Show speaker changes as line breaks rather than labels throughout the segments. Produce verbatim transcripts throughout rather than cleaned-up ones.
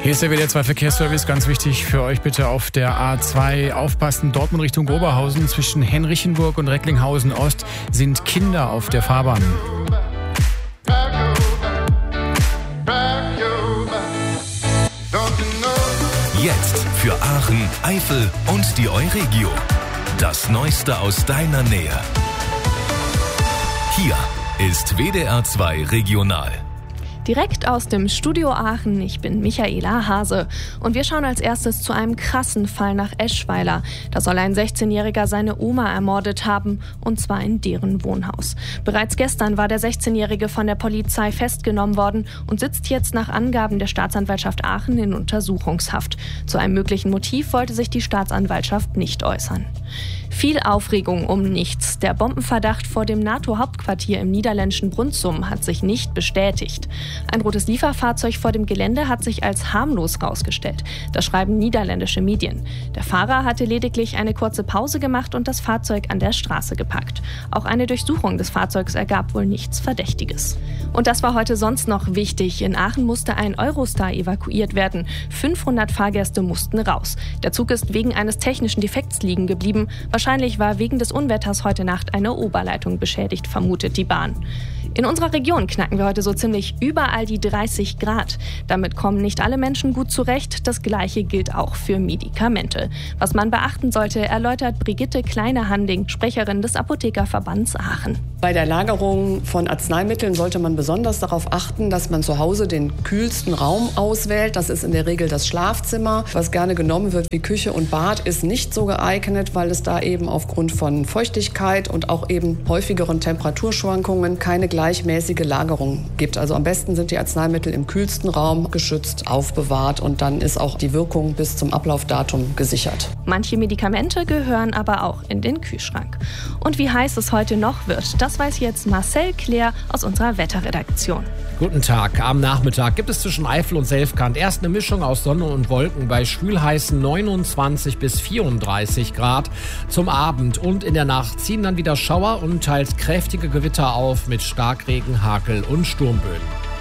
Hier ist der W D R zwei Verkehrsservice, ganz wichtig für euch bitte auf der A zwei aufpassen. Dortmund Richtung Oberhausen zwischen Henrichenburg und Recklinghausen Ost sind Kinder auf der Fahrbahn.
Jetzt für Aachen, Eifel und die Euregio. Das Neueste aus deiner Nähe. Hier ist W D R zwei Regional.
Direkt aus dem Studio Aachen, ich bin Michaela Hase und wir schauen als erstes zu einem krassen Fall nach Eschweiler. Da soll ein sechzehnjähriger seine Oma ermordet haben, und zwar in deren Wohnhaus. Bereits gestern war der sechzehnjährige von der Polizei festgenommen worden und sitzt jetzt nach Angaben der Staatsanwaltschaft Aachen in Untersuchungshaft. Zu einem möglichen Motiv wollte sich die Staatsanwaltschaft nicht äußern. Viel Aufregung um nichts. Der Bombenverdacht vor dem NATO-Hauptquartier im niederländischen Brunssum hat sich nicht bestätigt. Ein rotes Lieferfahrzeug vor dem Gelände hat sich als harmlos herausgestellt. Das schreiben niederländische Medien. Der Fahrer hatte lediglich eine kurze Pause gemacht und das Fahrzeug an der Straße geparkt. Auch eine Durchsuchung des Fahrzeugs ergab wohl nichts Verdächtiges. Und das war heute sonst noch wichtig. In Aachen musste ein Eurostar evakuiert werden. fünfhundert Fahrgäste mussten raus. Der Zug ist wegen eines technischen Defekts liegen geblieben. Wahrscheinlich war wegen des Unwetters heute Nacht eine Oberleitung beschädigt, vermutet die Bahn. In unserer Region knacken wir heute so ziemlich überall die dreißig Grad. Damit kommen nicht alle Menschen gut zurecht. Das Gleiche gilt auch für Medikamente. Was man beachten sollte, erläutert Brigitte Kleine-Handing, Sprecherin des Apothekerverbands Aachen.
Bei der Lagerung von Arzneimitteln sollte man besonders darauf achten, dass man zu Hause den kühlsten Raum auswählt. Das ist in der Regel das Schlafzimmer. Was gerne genommen wird wie Küche und Bad ist nicht so geeignet, weil es da eben aufgrund von Feuchtigkeit und auch eben häufigeren Temperaturschwankungen keine gleichmäßige Lagerung gibt. Also am besten sind die Arzneimittel im kühlsten Raum geschützt, aufbewahrt, und dann ist auch die Wirkung bis zum Ablaufdatum gesichert.
Manche Medikamente gehören aber auch in den Kühlschrank. Und wie heiß es heute noch wird, das weiß jetzt Marcel Claire aus unserer Wetterredaktion.
Guten Tag. Am Nachmittag gibt es zwischen Eifel und Selfkant erst eine Mischung aus Sonne und Wolken bei schwülheißen neunundzwanzig bis vierunddreißig Grad. Zum Abend und in der Nacht ziehen dann wieder Schauer und teils kräftige Gewitter auf mit Starkregen, Hagel und Sturmböen.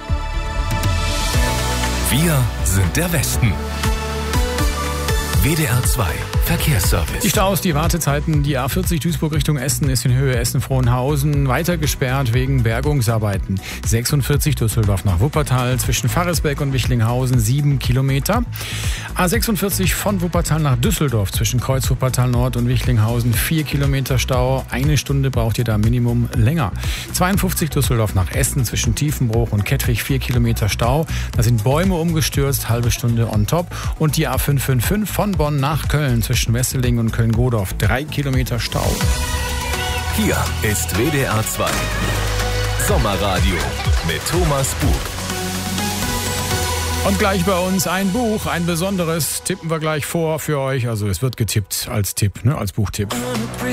Wir sind der Westen. W D R zwei Verkehrsservice.
Die Staus, die Wartezeiten, die A vierzig Duisburg Richtung Essen ist in Höhe Essen-Frohnhausen weiter gesperrt wegen Bergungsarbeiten. sechsundvierzig Düsseldorf nach Wuppertal zwischen Farresbeck und Wichlinghausen sieben Kilometer. A sechsundvierzig von Wuppertal nach Düsseldorf zwischen Kreuz Wuppertal Nord und Wichlinghausen vier Kilometer Stau. Eine Stunde braucht ihr da Minimum länger. zweiundfünfzig Düsseldorf nach Essen zwischen Tiefenbruch und Kettwig vier Kilometer Stau. Da sind Bäume umgestürzt, halbe Stunde on top. Und die A fünf fünf fünf von Bonn nach Köln zwischen Wesseling und Köln-Godorf drei Kilometer Stau.
Hier ist W D R zwei Sommerradio mit Thomas Bug.
Und gleich bei uns ein Buch, ein besonderes, tippen wir gleich vor für euch. Also es wird getippt als Tipp, ne, als Buchtipp.